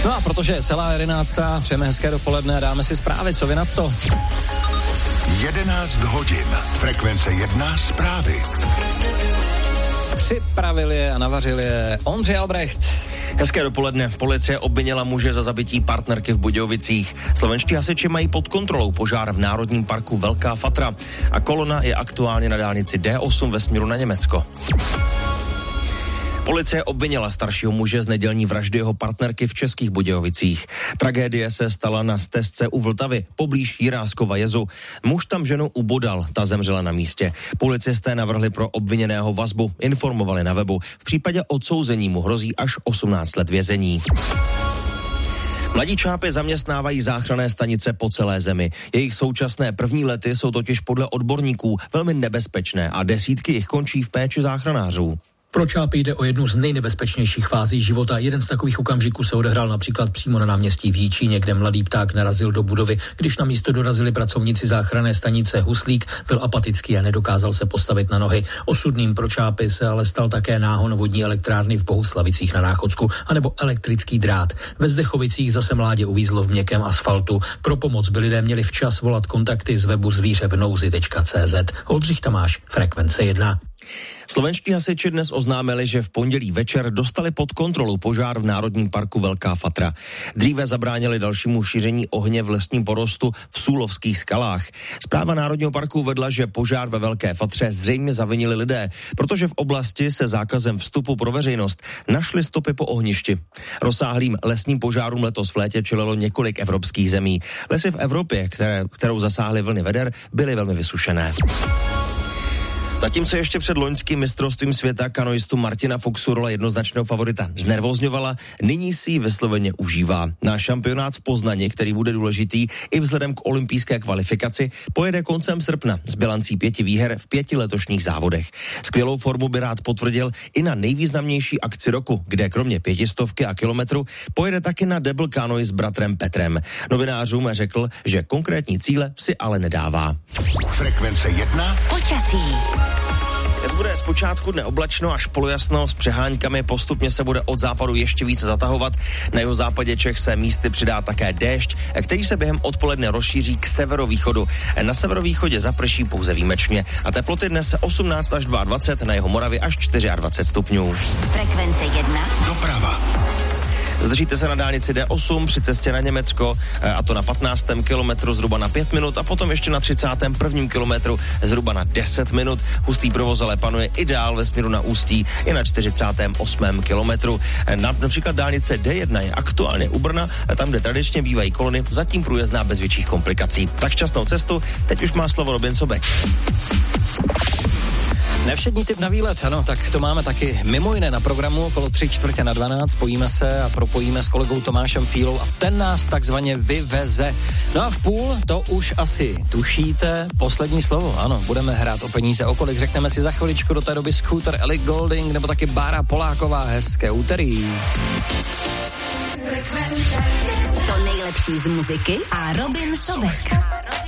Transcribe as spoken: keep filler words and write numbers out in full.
No a protože je celá jedenáctá, přejeme hezké dopoledne, dáme si zprávy, co vy na to? jedenáct hodin, frekvence jedna, zprávy. Připravil je a navařil je Ondřej Albrecht. Hezké dopoledne. Policie obvinila muže za zabití partnerky v Budějovicích. Slovenští hasiči mají pod kontrolou požár v Národním parku Velká Fatra a kolona je aktuálně na dálnici D osm ve směru na Německo. Policie obvinila staršího muže z nedělní vraždy jeho partnerky v Českých Budějovicích. Tragédie se stala na stezce u Vltavy, poblíž Jiráskova jezu. Muž tam ženu ubodal, ta zemřela na místě. Policisté navrhli pro obviněného vazbu, informovali na webu. V případě odsouzení mu hrozí až osmnáct let vězení. Mladí čápy zaměstnávají záchranné stanice po celé zemi. Jejich současné první lety jsou totiž podle odborníků velmi nebezpečné a desítky jich končí v péči záchranářů. Pro čápy jde o jednu z nejnebezpečnějších fází života. Jeden z takových okamžiků se odehrál například přímo na náměstí v Jíčíně, kde mladý pták narazil do budovy. Když na místo dorazili pracovníci záchranné stanice, Huslík byl apatický a nedokázal se postavit na nohy. Osudným pro čápy se ale stal také náhon vodní elektrárny v Bohuslavicích na Náchodsku, anebo elektrický drát. Ve Zdechovicích zase mládě uvízlo v měkkém asfaltu. Pro pomoc by lidé měli včas volat kontakty z webu zvířevnouzi tečka cé zet. Oldřich Tamáš, frekvence jedna. Slovenští hasiči dnes oznámili, že v pondělí večer dostali pod kontrolu požár v Národním parku Velká Fatra. Dříve zabránili dalšímu šíření ohně v lesním porostu v Súlovských skalách. Správa Národního parku vedla, že požár ve Velké Fatře zřejmě zavinili lidé, protože v oblasti se zákazem vstupu pro veřejnost našly stopy po ohništi. Rozsáhlým lesním požárům letos v létě čelilo několik evropských zemí. Lesy v Evropě, které, kterou zasáhly vlny veder, byly velmi vysušené. Zatímco ještě před loňským mistrovstvím světa kanoistu Martina Foxu rola jednoznačného favorita znervózňovala, nyní si ji vysloveně užívá. Na šampionát v Poznani, který bude důležitý i vzhledem k olympijské kvalifikaci, pojede koncem srpna s bilancí pěti výher v pěti letošních závodech. Skvělou formu by rád potvrdil i na nejvýznamnější akci roku, kde kromě pětistovky a kilometru pojede taky na double kanoi s bratrem Petrem. Novinářům řekl, že konkrétní cíle si ale nedává. Frekvence jedna. Počasí. Dnes bude zpočátku dne oblačno až polojasno s přeháňkami, postupně se bude od západu ještě více zatahovat. Na jeho západě Čech se místy přidá také déšť, který se během odpoledne rozšíří k severovýchodu. Na severovýchodě zaprší pouze výjimečně a teploty dnes osmnáct až dvacet dva, na jeho Moravě až dvacet čtyři stupňů. Frekvence jedna. Doprava. Zdržíte se na dálnici D osm při cestě na Německo, a to na patnáctém kilometru zhruba na pět minut a potom ještě na třicátém prvním kilometru zhruba na deset minut. Hustý provoz ale panuje i dál ve směru na Ústí i na čtyřicátém osmém kilometru. Na, například dálnice D jedna je aktuálně u Brna, tam, kde tradičně bývají kolony, zatím průjezdná bez větších komplikací. Tak šťastnou cestu, teď už má slovo Robin Sobek. Nevšední tip na výlet, ano, tak to máme taky mimo jiné na programu okolo tři čtvrtě na dvanáct, spojíme se a propojíme s kolegou Tomášem Fílou a ten nás takzvaně vyveze. No a v půl, to už asi tušíte, poslední slovo, ano, budeme hrát o peníze, o kolik řekneme si za chviličku, do té doby Scooter, Ellie Goulding nebo taky Bára Poláková, hezké úterý. To nejlepší z muziky a Robin Sobek.